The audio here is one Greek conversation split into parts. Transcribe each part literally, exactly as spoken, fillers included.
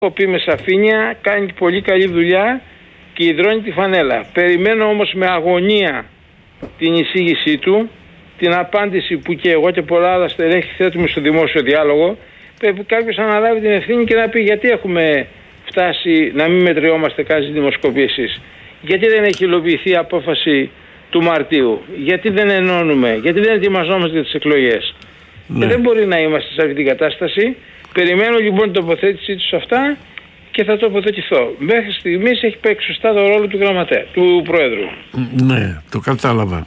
Έχω πει με σαφήνεια, κάνει πολύ καλή δουλειά και υδρώνει τη φανέλα. Περιμένω όμως με αγωνία την εισήγησή του, την απάντηση που και εγώ και πολλά άλλα στελέχη θέτουμε στο δημόσιο διάλογο. Πρέπει κάποιος να αναλάβει την ευθύνη και να πει γιατί έχουμε φτάσει να μην μετριόμαστε κάτι δημοσκοπήσεις. Γιατί δεν έχει υλοποιηθεί η απόφαση του Μαρτίου. Γιατί δεν ενώνουμε, γιατί δεν ετοιμαζόμαστε για τις εκλογές. Ναι. Και δεν μπορεί να είμαστε σε αυτή την κατάσταση. Περιμένω λοιπόν την τοποθέτησή του σε αυτά και θα τοποθετηθώ. Μέχρι στιγμής έχει παίξει σωστά το ρόλο του γραμματέα, του Προέδρου. Ναι, το κατάλαβα.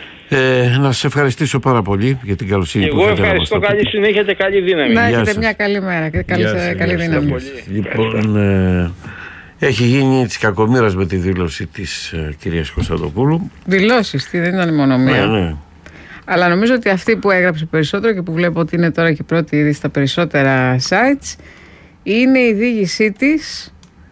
Ε, να σας ευχαριστήσω πάρα πολύ για την καλοσύνη και που είχατε. Εγώ ευχαριστώ, καλή συνέχεια και καλή δύναμη. Να έχετε μια καλή μέρα και καλή, σε, καλή δύναμη. Λοιπόν, ε, έχει γίνει της κακομοίρας με τη δήλωση της ε, κυρίας Κωνσταντοπούλου. Δηλώσεις, τι δεν ήταν μόνο μία. Ναι, ναι. Αλλά νομίζω ότι αυτή που έγραψε περισσότερο και που βλέπω ότι είναι τώρα και πρώτη ήδη στα περισσότερα sites είναι η δίγησή της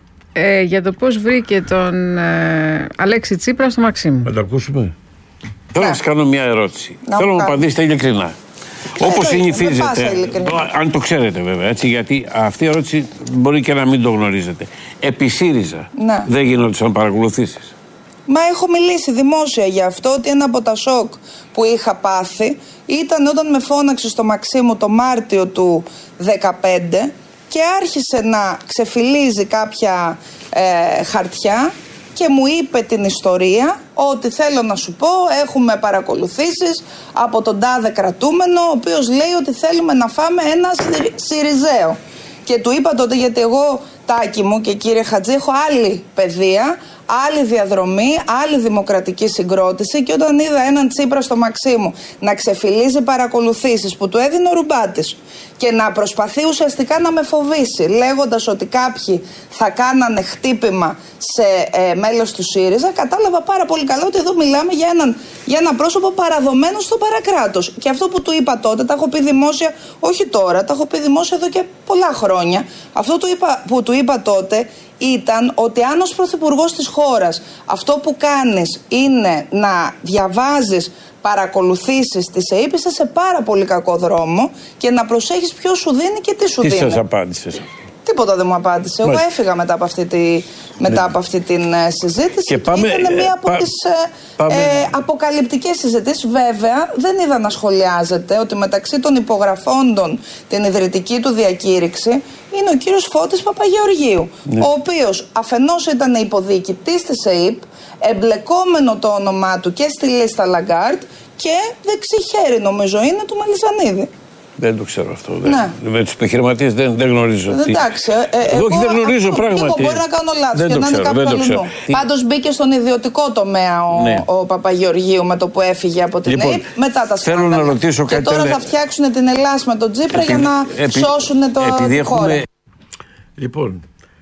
ε, για το πώς βρήκε τον ε, Αλέξη Τσίπρα στο Μαξίμου. Θα το ακούσουμε. Θέλω να σας κάνω μια ερώτηση. Να Θέλω να μου απαντήσετε ειλικρινά. Ε, Όπως συνηθίζεται, αν το ξέρετε βέβαια, έτσι, γιατί αυτή η ερώτηση μπορεί και να μην το γνωρίζετε. Επί ΣΥΡΙΖΑ ναι. δεν γινόντουσαν παρακολουθήσεις? Μα έχω μιλήσει δημόσια για αυτό, ότι ένα από τα σοκ που είχα πάθει ήταν όταν με φώναξε στο Μαξίμου το Μάρτιο του δεκαπέντε και άρχισε να ξεφυλίζει κάποια ε, χαρτιά και μου είπε την ιστορία ότι θέλω να σου πω έχουμε παρακολουθήσεις από τον τάδε κρατούμενο ο οποίος λέει ότι θέλουμε να φάμε ένα Σιριζέο. Και του είπα τότε, γιατί εγώ Τάκη μου και κύριε Χατζή έχω άλλη παιδεία, άλλη διαδρομή, άλλη δημοκρατική συγκρότηση, και όταν είδα έναν Τσίπρα στο Μαξίμου να ξεφυλίζει παρακολουθήσεις που του έδινε ο Ρουμπάτης και να προσπαθεί ουσιαστικά να με φοβήσει λέγοντας ότι κάποιοι θα κάνανε χτύπημα σε ε, μέλος του ΣΥΡΙΖΑ, κατάλαβα πάρα πολύ καλά ότι εδώ μιλάμε για, έναν, για ένα πρόσωπο παραδομένο στο παρακράτος. Και αυτό που του είπα τότε, τα έχω πει δημόσια, όχι τώρα, τα έχω πει δημόσια εδώ και πολλά χρόνια. Αυτό του είπα, που του είπα τότε ήταν ότι αν ως πρωθυπουργός της χώρας αυτό που κάνεις είναι να διαβάζεις παρακολουθήσεις της ΕΕΠ, είσαι σε πάρα πολύ κακό δρόμο, και να προσέχεις ποιος σου δίνει και τι σου τι δίνει. Τι σας απάντησες? Τίποτα δεν μου απάντησε. Εγώ έφυγα μετά από αυτή, τη, μετά ναι. από αυτή την uh, συζήτηση. Και πάμε, ήταν μία από πά, τις uh, ε, αποκαλυπτικές συζητήσεις. Βέβαια, δεν είδα να σχολιάζεται ότι μεταξύ των υπογραφώντων την ιδρυτική του διακήρυξη είναι ο κύριος Φώτης Παπαγεωργίου, ναι. ο οποίος αφενός ήταν υποδιοικητής της ΕΕΠ, εμπλεκόμενο το όνομά του και στη λίστα Λαγκάρτ, και δεξί χέρι νομίζω είναι του Μελισανίδη. Δεν το ξέρω αυτό. Ναι. Δεν, με τους επιχειρηματίες δεν, δεν γνωρίζω. Εντάξει, ε, ε, εγώ, δεν γνωρίζω αυτό, πράγματι. Εγώ μπορεί να κάνω λάθος δεν και να ξέρω, είναι κάποιο αλλού. Πάντως μπήκε στον ιδιωτικό τομέα ο, ναι. ο Παπαγεωργίου με το που έφυγε από την λοιπόν, ΕΕΠ μετά τα σκάνδαλα. Θέλω να ρωτήσω και κάτι. τώρα θα φτιάξουν την Ελλάς με τον Τσίπρα επί, για να επί, σώσουν το επειδή χώρα. Έχουμε... Λοιπόν,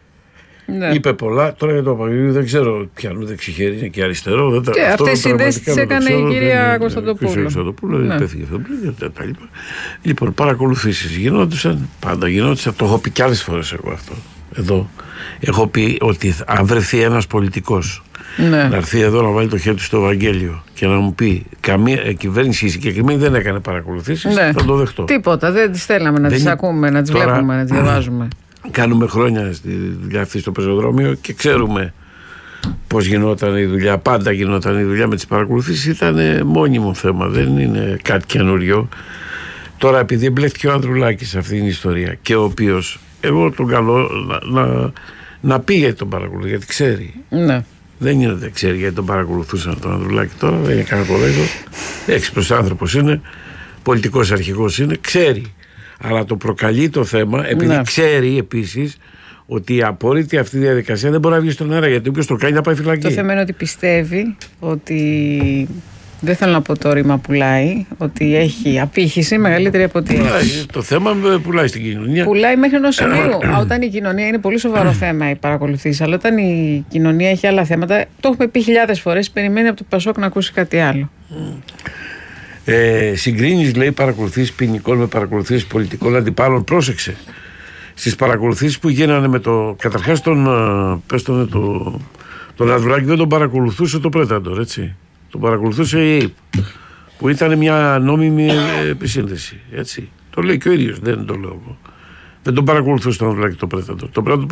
ναι. είπε πολλά. Τώρα για το Παπαγεωργίου δεν ξέρω πιανού δεξιχέρι, είναι και αριστερό. Δεν τα... Και αυτές οι συνδέσεις τις έκανε η κυρία Κωνσταντοπούλου. Κωνσταντοπούλου, ναι. υπέθηκε αυτό. Τα λοιπά. Λοιπόν, παρακολουθήσεις γινόντουσαν, πάντα γινόντουσαν. Το έχω πει κι άλλες φορές εγώ αυτό. Εδώ έχω πει ότι αν βρεθεί ένας πολιτικός ναι. να έρθει εδώ να βάλει το χέρι του στο Ευαγγέλιο και να μου πει καμία κυβέρνηση συγκεκριμένη δεν έκανε παρακολουθήσεις, ναι. θα το δεχτώ. Τίποτα, δεν τις θέλαμε να δεν τις ακούμε, να τις τώρα... βλέπουμε, να τις διαβάζουμε. Κάνουμε χρόνια στη δουλειά αυτή στο πεζοδρόμιο και ξέρουμε πώς γινόταν η δουλειά. Πάντα γινόταν η δουλειά με τις παρακολουθήσεις. Ήταν μόνιμο θέμα, δεν είναι κάτι καινούριο. Τώρα, επειδή εμπλέκθηκε ο Ανδρουλάκης σε αυτήν την ιστορία και ο οποίος, εγώ τον καλώ να, να, να πει γιατί τον παρακολουθεί, γιατί ξέρει. Ναι. Δεν είναι ότι δεν ξέρει γιατί τον παρακολουθούσαν τον Ανδρουλάκη τώρα, δεν είναι κανένα κολέγιο. Έξυπνος άνθρωπος είναι, πολιτικός αρχηγός είναι, ξέρει. Αλλά το προκαλεί το θέμα επειδή ναι. ξέρει επίσης ότι η απόρριτη αυτή διαδικασία δεν μπορεί να βγει στον αέρα, γιατί όποιος το κάνει να πάει φυλακή. Το θέμα είναι ότι πιστεύει ότι, δεν θέλω να πω το ρήμα πουλάει, ότι έχει απήχηση μεγαλύτερη από ό,τι έχει. Το θέμα πουλάει στην κοινωνία. Πουλάει μέχρι ενός σημείου. Όταν η κοινωνία είναι πολύ σοβαρό θέμα η παρακολουθήση, αλλά όταν η κοινωνία έχει άλλα θέματα, το έχουμε πει χιλιάδες φορές, περιμένει από το Πασόκ να ακούσει κάτι άλλο. Ε, συγκρίνεις, λέει, παρακολουθήσεις ποινικών με παρακολουθήσεις πολιτικών αντιπάλων. Πρόσεξε. Στις παρακολουθήσεις που γίνανε με το. Καταρχάς τον. Πες τον, το, τον Ανδρουλάκη δεν τον παρακολουθούσε το Πρέταντορ, έτσι. Τον παρακολουθούσε η ΕΕΠ. Που ήταν μια νόμιμη επισύνδεση, έτσι. Το λέει και ο ίδιος, δεν το λέω εγώ. Δεν τον παρακολουθούσε τον Ανδρουλάκη το Predator. Το